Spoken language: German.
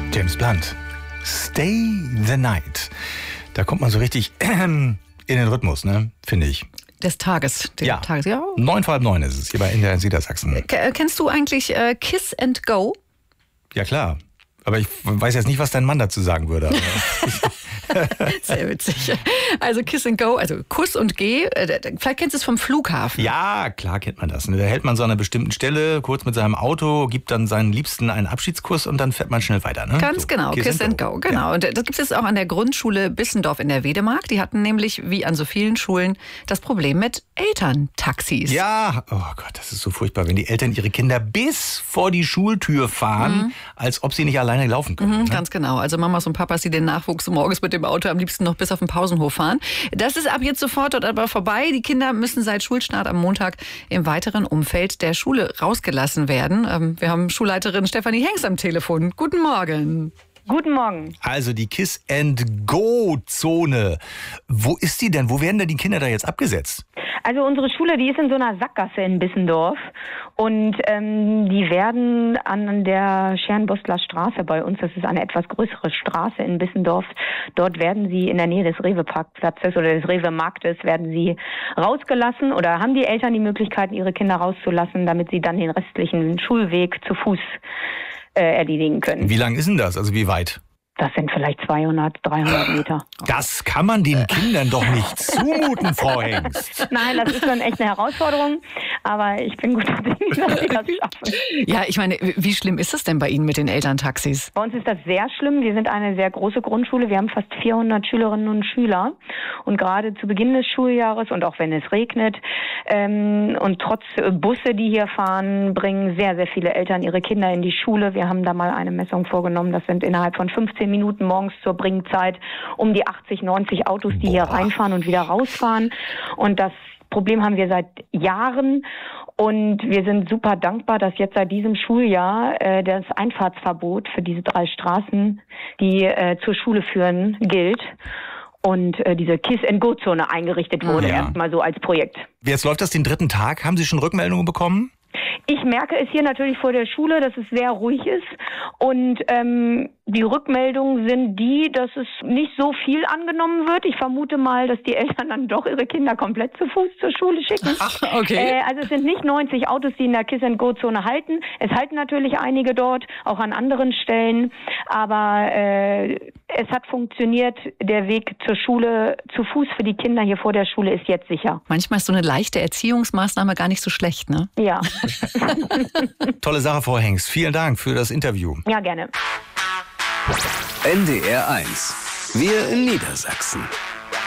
James Blunt. Stay the Night. Da kommt man so richtig in den Rhythmus, ne? Finde ich. Des Tages. Ja. 9 vor halb 9 ist es hier bei NDR in Niedersachsen. Kennst du eigentlich Kiss and Go? Ja, klar. Aber ich weiß jetzt nicht, was dein Mann dazu sagen würde. Sehr witzig. Also Kiss and Go, also Kuss und Geh. Vielleicht kennst du es vom Flughafen. Ja, klar kennt man das. Da hält man so an einer bestimmten Stelle kurz mit seinem Auto, gibt dann seinen Liebsten einen Abschiedskuss und dann fährt man schnell weiter. Ne? Ganz genau, Kiss and Go. Genau. Ja. Und das gibt es auch an der Grundschule Bissendorf in der Wedemark. Die hatten nämlich, wie an so vielen Schulen, das Problem mit Elterntaxis. Ja, oh Gott, das ist so furchtbar, wenn die Eltern ihre Kinder bis vor die Schultür fahren, als ob sie nicht alleine laufen können. Ne? Ganz genau. Also Mamas und Papas, die den Nachwuchs morgens mit dem Auto am liebsten noch bis auf den Pausenhof fahren. Das ist ab jetzt sofort dort aber vorbei. Die Kinder müssen seit Schulstart am Montag im weiteren Umfeld der Schule rausgelassen werden. Wir haben Schulleiterin Stefanie Hengst am Telefon. Guten Morgen. Guten Morgen. Also die Kiss-and-Go-Zone. Wo ist die denn? Wo werden denn die Kinder da jetzt abgesetzt? Also unsere Schule, die ist in so einer Sackgasse in Bissendorf und die werden an der Scherenbostler Straße bei uns, das ist eine etwas größere Straße in Bissendorf, dort werden sie in der Nähe des Rewe-Parkplatzes oder des Rewe-Marktes werden sie rausgelassen oder haben die Eltern die Möglichkeit, ihre Kinder rauszulassen, damit sie dann den restlichen Schulweg zu Fuß erledigen können. Wie lang ist denn das? Also wie weit? Das sind vielleicht 200, 300 Meter. Das kann man den Kindern doch nicht zumuten, Frau Hengst. Nein, das ist schon echt eine Herausforderung. Aber ich bin guter Dinge, dass sie das schaffen. Ja, ich meine, wie schlimm ist das denn bei Ihnen mit den Elterntaxis? Bei uns ist das sehr schlimm. Wir sind eine sehr große Grundschule. Wir haben fast 400 Schülerinnen und Schüler. Und gerade zu Beginn des Schuljahres und auch wenn es regnet und trotz Busse, die hier fahren, bringen sehr, sehr viele Eltern ihre Kinder in die Schule. Wir haben da mal eine Messung vorgenommen. Das sind innerhalb von 15 Minuten morgens zur Bringzeit um die 80, 90 Autos, die hier reinfahren und wieder rausfahren. Und das Problem haben wir seit Jahren und wir sind super dankbar, dass jetzt seit diesem Schuljahr das Einfahrtsverbot für diese 3 Straßen, die zur Schule führen, gilt und diese Kiss-and-Go-Zone eingerichtet wurde, erstmal so als Projekt. Jetzt läuft das den 3. Tag. Haben Sie schon Rückmeldungen bekommen? Ich merke es hier natürlich vor der Schule, dass es sehr ruhig ist und die Rückmeldungen sind die, dass es nicht so viel angenommen wird. Ich vermute mal, dass die Eltern dann doch ihre Kinder komplett zu Fuß zur Schule schicken. Ach, okay. Also es sind nicht 90 Autos, die in der Kiss-and-Go-Zone halten. Es halten natürlich einige dort, auch an anderen Stellen, aber es hat funktioniert. Der Weg zur Schule zu Fuß für die Kinder hier vor der Schule ist jetzt sicher. Manchmal ist so eine leichte Erziehungsmaßnahme gar nicht so schlecht, ne? Ja. Tolle Sache, Frau Hengst. Vielen Dank für das Interview. Ja, gerne. NDR 1. Wir in Niedersachsen.